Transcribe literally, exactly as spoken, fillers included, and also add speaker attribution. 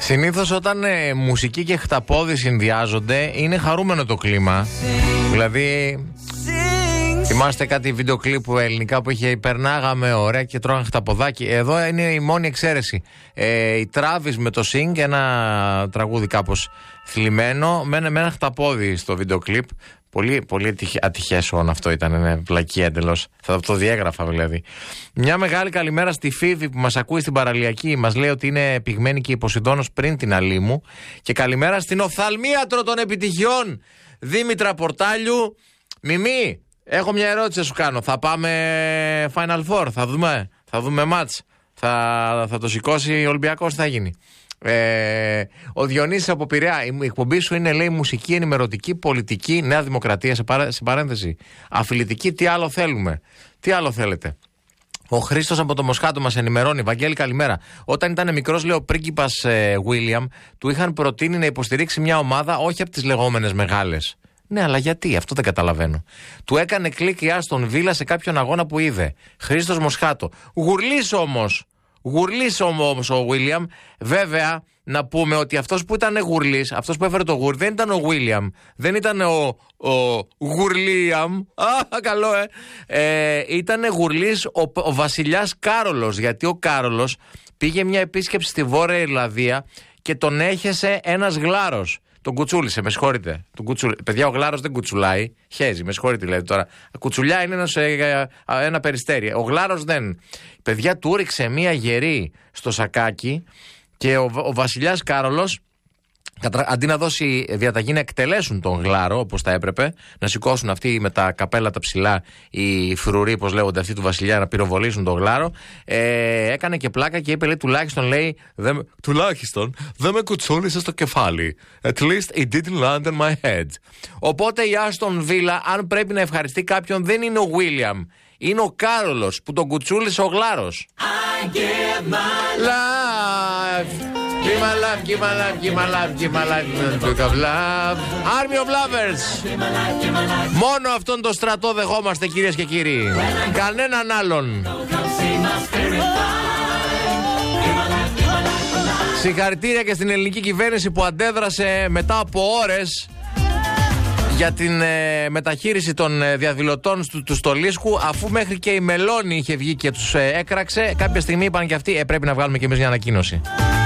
Speaker 1: Συνήθως όταν ε, μουσική και χταπόδι συνδυάζονται, είναι χαρούμενο το κλίμα. Δηλαδή, θυμάστε κάτι βίντεο κλιπ ελληνικά που είχε περνάγαμε ωραία και τρώγαν χταποδάκι. Εδώ είναι η μόνη εξαίρεση. Ε, η Travis με το Sing, ένα τραγούδι κάπως θλιμμένο, με, με ένα χταπόδι στο βίντεο κλιπ. Πολύ, πολύ ατυχές όν αυτό ήταν, ναι, πλακή εντελώς. Θα το διέγραφα δηλαδή. Μια μεγάλη καλημέρα στη Φίβη που μας ακούει στην παραλιακή. Μας λέει ότι είναι πυγμένη και υποσυντόνος πριν την Αλήμου. Και καλημέρα στην οφθαλμίατρο των επιτυχιών, Δήμητρα Πορτάλιου. Μιμή, έχω μια ερώτηση να σου κάνω. Θα πάμε Final Four, θα δούμε, θα δούμε μάτς. Θα, θα το σηκώσει ο Ολυμπιακός, θα γίνει. Ε, ο Διονύσης από Πειραιά, η εκπομπή σου είναι, λέει, μουσική, ενημερωτική, πολιτική, Νέα Δημοκρατία, σε, παρά, σε παρένθεση, αφιλητική, τι άλλο θέλουμε, τι άλλο θέλετε. Ο Χρήστος από το Μοσχάτο μας ενημερώνει. Βαγγέλη, καλημέρα. Όταν ήταν μικρός, λέει, ο πρίγκιπας ε, William, του είχαν προτείνει να υποστηρίξει μια ομάδα, όχι από τις λεγόμενες μεγάλες. Ναι, αλλά γιατί, αυτό δεν καταλαβαίνω. Του έκανε κλικ η Άστον Βίλα σε κάποιον αγώνα που είδε. Χρήστος Μοσχάτο. Γουρλής όμως. Γουρλής όμως ο William. Βέβαια, να πούμε ότι αυτός που ήταν γουρλής, αυτός που έφερε το γουρ, δεν ήταν ο William. Δεν ήταν ο, ο Γουρλίαμ. Α, καλό, ε. ε ήταν γουρλής ο, ο βασιλιάς Κάρολος. Γιατί ο Κάρολος πήγε μια επίσκεψη στη Βόρεια Ιρλανδία και τον έχεσε ένας γλάρος. Τον κουτσούλησε, με συγχωρείτε. Τον κουτσουλ... Παιδιά, ο γλάρος δεν κουτσουλάει. Χέζει, με συγχωρείτε δηλαδή τώρα. Κουτσουλιά είναι ένας, ε, ένα περιστέρι. Ο γλάρος δεν. Παιδιά, του ρίξε μία γερή στο σακάκι και ο, ο βασιλιάς Κάρολος, αντί να δώσει διαταγή να εκτελέσουν τον γλάρο όπως θα έπρεπε, να σηκώσουν αυτοί με τα καπέλα τα ψηλά, οι φρουροί, όπως λέγονται, αυτοί του βασιλιά, να πυροβολήσουν τον γλάρο, ε, έκανε και πλάκα και είπε, λέει, τουλάχιστον, λέει, δεν, τουλάχιστον δεν με κουτσούλησε στο κεφάλι. At least it didn't land on my head. Οπότε η Άστον Βίλα, αν πρέπει να ευχαριστεί κάποιον, δεν είναι ο William. Είναι ο Κάρολος που τον κουτσούλησε ο γλάρος. I give my life. Give my life, give my life, give my life, give my life, book of love. Army of Lovers. Μόνο αυτόν τον στρατό δεχόμαστε, κυρίες και κύριοι. Κανέναν άλλον. Συγχαρητήρια και στην ελληνική κυβέρνηση που αντέδρασε μετά από ώρες για την ε, μεταχείριση των ε, διαδηλωτών του, του Στολίσκου, αφού μέχρι και η Μελώνη είχε βγει και τους ε, έκραξε. Κάποια στιγμή είπαν και αυτοί, ε, πρέπει να βγάλουμε και εμείς μια ανακοίνωση.